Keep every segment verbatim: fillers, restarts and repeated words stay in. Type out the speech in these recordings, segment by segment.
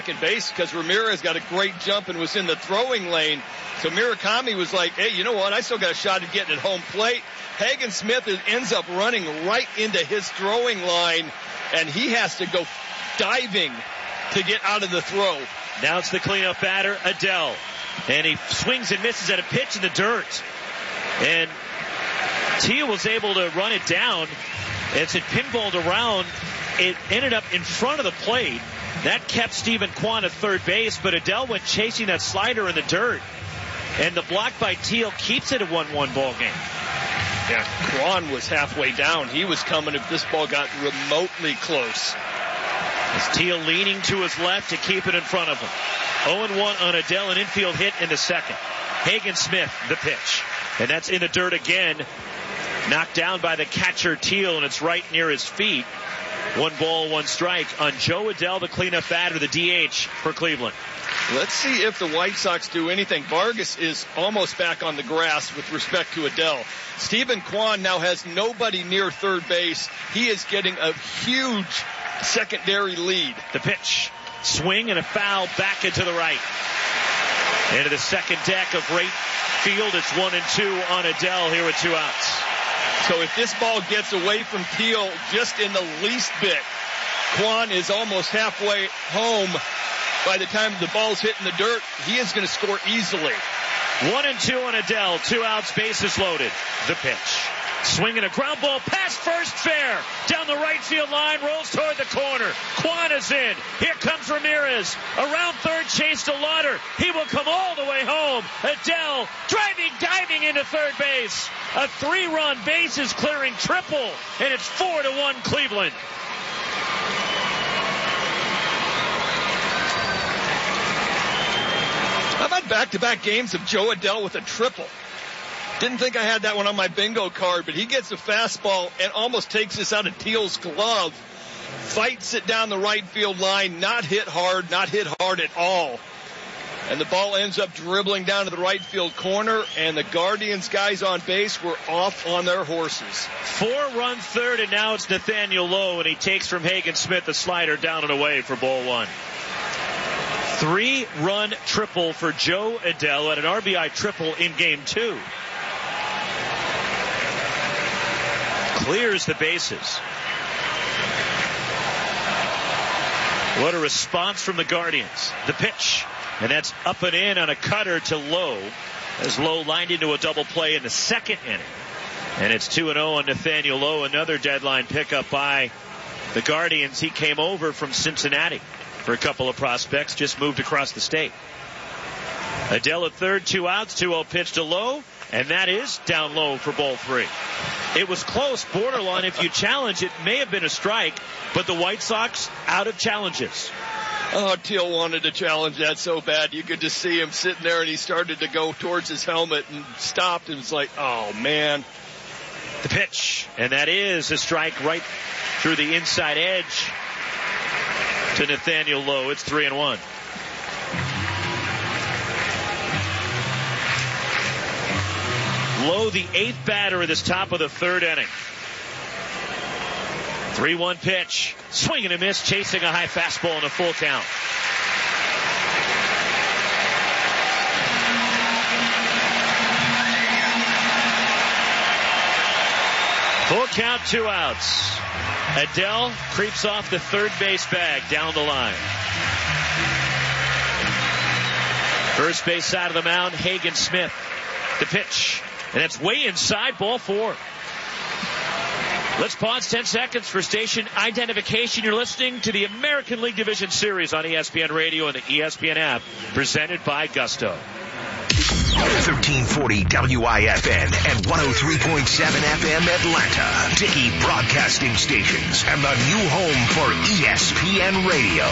second base because Ramirez got a great jump and was in the throwing lane. So Murakami was like, hey, you know what? I still got a shot at getting at home plate. Hagen Smith ends up running right into his throwing line, and he has to go diving to get out of the throw. Now it's the cleanup batter, Adell. And he swings and misses at a pitch in the dirt. And Teal was able to run it down. As it pinballed around, it ended up in front of the plate. That kept Stephen Kwan at third base, but Adell went chasing that slider in the dirt. And the block by Teal keeps it a one one ball game. Yeah, Kwan was halfway down. He was coming if this ball got remotely close. As Teal leaning to his left to keep it in front of him. oh and one on Adell, an infield hit in the second. Hagen Smith, the pitch. And that's in the dirt again. Knocked down by the catcher Teal, and it's right near his feet. One ball, one strike on Joe Adell, the cleanup batter, the D H for Cleveland. Let's see if the White Sox do anything. Vargas is almost back on the grass with respect to Adell. Stephen Kwan now has nobody near third base. He is getting a huge secondary lead. The pitch. Swing and a foul back into the right. Into the second deck of right field. It's one and two on Adell here with two outs. So if this ball gets away from Teal just in the least bit, Kwan is almost halfway home. By the time the ball's hitting the dirt, he is going to score easily. One and two on Adell. Two outs, bases loaded. The pitch. Swinging a ground ball past first, fair. Down the right field line, rolls toward the corner. Kwan is in. Here comes Ramirez. Around third, chase to Lauder. He will come all the way home. Adell driving, diving into third base. A three-run bases clearing triple, and it's four to one Cleveland. How about back-to-back games of Joe Adell with a triple? Didn't think I had that one on my bingo card, but he gets a fastball and almost takes this out of Teal's glove. Fights it down the right field line, not hit hard, not hit hard at all. And the ball ends up dribbling down to the right field corner, and the Guardians guys on base were off on their horses. Four-run third, and now it's Nathaniel Lowe, and he takes from Hagen Smith the slider down and away for ball one. Three-run triple for Joe Adell, and an R B I triple in game two. Clears the bases. What a response from the Guardians. The pitch. And that's up and in on a cutter to Lowe. As Lowe lined into a double play in the second inning. And it's two and oh on Nathaniel Lowe. Another deadline pickup by the Guardians. He came over from Cincinnati for a couple of prospects. Just moved across the state. Adell at third, two outs, two oh pitch to Lowe. And that is down low for ball three. It was close, borderline. If you challenge, it may have been a strike, but the White Sox out of challenges. Oh, Teal wanted to challenge that so bad. You could just see him sitting there, and he started to go towards his helmet and stopped, and it's like, oh, man. The pitch, and that is a strike right through the inside edge to Nathaniel Lowe. It's three and one. Lowe, the eighth batter of this top of the third inning. three one pitch. Swing and a miss, chasing a high fastball in a full count. Full count, two outs. Adell creeps off the third base bag down the line. First base side of the mound, Hagen Smith. The pitch. And it's way inside, ball four. Let's pause ten seconds for station identification. You're listening to the American League Division Series on E S P N Radio and the E S P N app, presented by Gusto. thirteen forty W I F N and one oh three point seven F M Atlanta. Dickey Broadcasting Stations and the new home for E S P N Radio.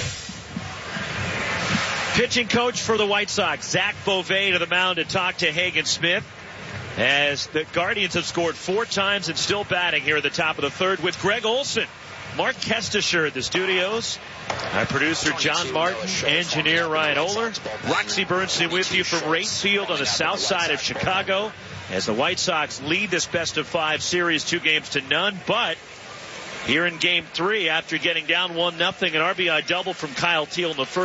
Pitching coach for the White Sox, Zach Bovee, to the mound to talk to Hagen Smith. As the Guardians have scored four times and still batting here at the top of the third with Greg Olson. Mark Kestisher at the studios. Our producer John Martin, engineer Ryan Oler. Roxy Bernstein with you from Rate Field on the south side of Chicago as the White Sox lead this best of five series two games to none. But here in game three, after getting down one nothing, an R B I double from Kyle Teal in the first.